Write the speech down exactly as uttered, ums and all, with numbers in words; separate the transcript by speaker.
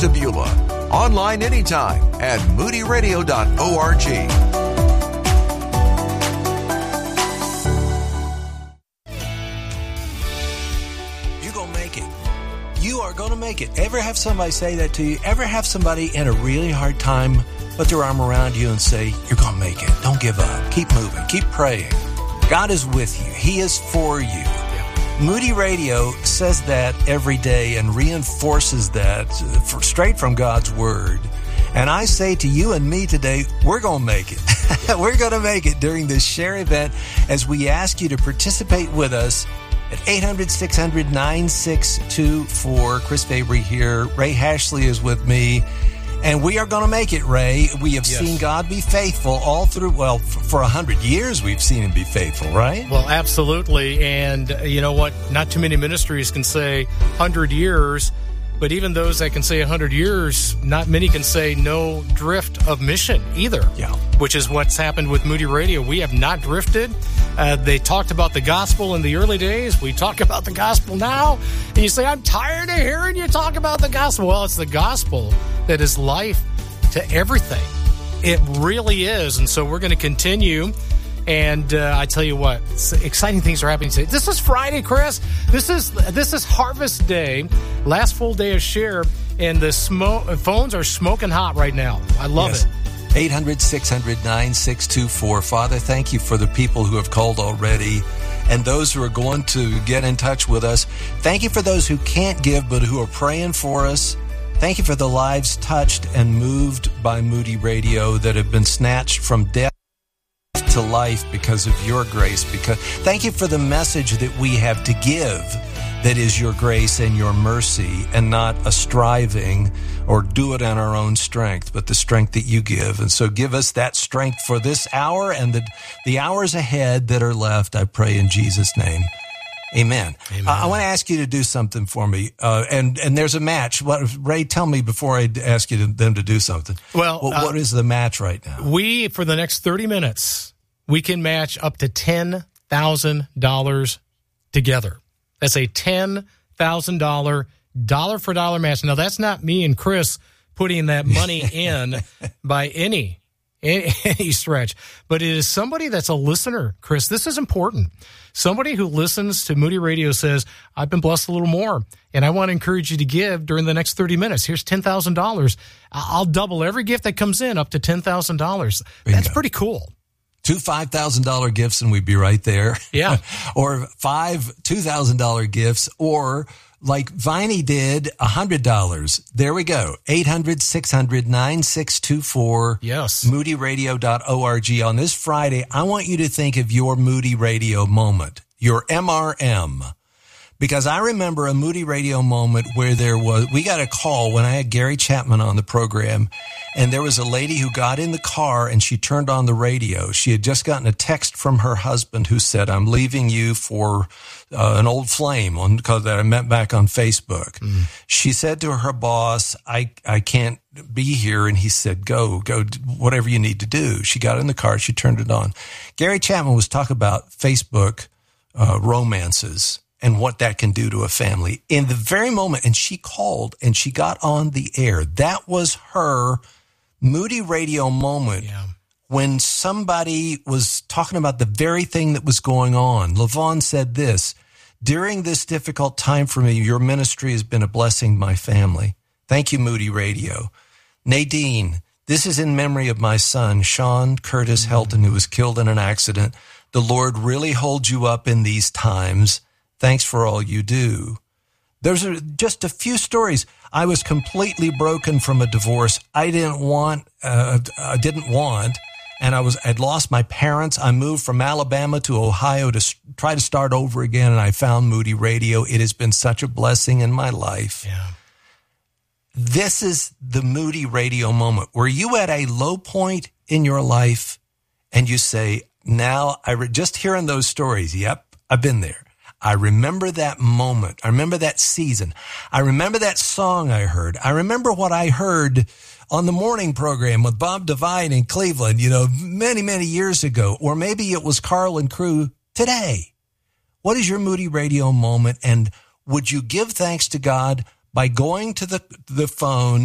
Speaker 1: to Beulah. Online anytime at moody radio dot org.
Speaker 2: You're going to make it. You are going to make it. Ever have somebody say that to you? Ever have somebody in a really hard time put their arm around you and say, you're going to make it. Don't give up. Keep moving. Keep praying. God is with you. He is for you. Moody Radio says that every day and reinforces that for, straight from God's Word. And I say to you and me today, we're going to make it. We're going to make it during this share event as we ask you to participate with us at eight hundred, six hundred, nine six two four. Chris Fabry here. Ray Hashley is with me. And we are going to make it, Ray. We have yes. seen God be faithful all through, well, for a hundred years we've seen him be faithful, right?
Speaker 3: Well, absolutely. And uh, you know what? Not too many ministries can say hundred years, but even those that can say a hundred years, not many can say no drift of mission either.
Speaker 2: Yeah.
Speaker 3: Which is what's happened with Moody Radio. We have not drifted. Uh, they talked about the gospel in the early days. We talk about the gospel now. And you say, I'm tired of hearing you talk about the gospel. Well, it's the gospel that is life to everything. It really is. And so we're going to continue. And uh, I tell you what, exciting things are happening today. This is Friday, Chris. This is this is Harvest Day, last full day of share, and the smo- phones are smoking hot right now. I love
Speaker 2: yes.
Speaker 3: it.
Speaker 2: eight hundred, six hundred, nine six two four. Father, thank you for the people who have called already and those who are going to get in touch with us. Thank you for those who can't give but who are praying for us. Thank you for the lives touched and moved by Moody Radio that have been snatched from death to life because of your grace. Because thank you for the message that we have to give, that is your grace and your mercy, and not a striving or do it on our own strength, but the strength that you give. And so give us that strength for this hour and the, the hours ahead that are left, I pray in Jesus' name. Amen.
Speaker 3: Amen.
Speaker 2: Uh, I want to ask you to do something for me. Uh, and, and there's a match. What, Ray, tell me before I ask you to, them to do something.
Speaker 3: Well,
Speaker 2: what,
Speaker 3: uh,
Speaker 2: what is the match right now?
Speaker 3: We, for the next thirty minutes, we can match up to ten thousand dollars together. That's a ten thousand dollars dollar for dollar match. Now, that's not me and Chris putting that money in by any, any any stretch, but it is somebody that's a listener, Chris. This is important. Somebody who listens to Moody Radio says, I've been blessed a little more, and I want to encourage you to give during the next thirty minutes. Here's ten thousand dollars. I'll double every gift that comes in up to ten thousand dollars. That's pretty cool.
Speaker 2: Two five thousand dollars gifts and we'd be right there.
Speaker 3: Yeah.
Speaker 2: Or five two thousand dollars gifts, or like Viney did, one hundred dollars. There we go. eight hundred, six hundred, nine six two four.
Speaker 3: Yes.
Speaker 2: moody radio dot org. On this Friday, I want you to think of your Moody Radio moment, your M R M. Because I remember a Moody Radio moment where there was, we got a call when I had Gary Chapman on the program, and there was a lady who got in the car and she turned on the radio. She had just gotten a text from her husband who said, I'm leaving you for uh, an old flame on, cause that I met back on Facebook. Mm. She said to her boss, I, I can't be here. And he said, go, go, whatever you need to do. She got in the car. She turned it on. Gary Chapman was talking about Facebook uh, romances and what that can do to a family in the very moment. And she called and she got on the air. That was her Moody Radio moment.
Speaker 3: Yeah.
Speaker 2: When somebody was talking about the very thing that was going on. LaVon said this, during this difficult time for me, your ministry has been a blessing to my family. Thank you, Moody Radio. Nadine, this is in memory of my son, Sean Curtis Helton, who was killed in an accident. The Lord really holds you up in these times. Thanks for all you do. There's a, just a few stories. I was completely broken from a divorce. I didn't want, uh, I didn't want, and I was, I'd lost my parents. I moved from Alabama to Ohio to s- try to start over again, and I found Moody Radio. It has been such a blessing in my life.
Speaker 3: Yeah.
Speaker 2: This is the Moody Radio moment. Were you at a low point in your life and you say, now I re- just hearing those stories. Yep, I've been there. I remember that moment. I remember that season. I remember that song I heard. I remember what I heard on the morning program with Bob Devine in Cleveland, you know, many, many years ago. Or maybe it was Carl and crew today. What is your Moody Radio moment? And would you give thanks to God by going to the, the phone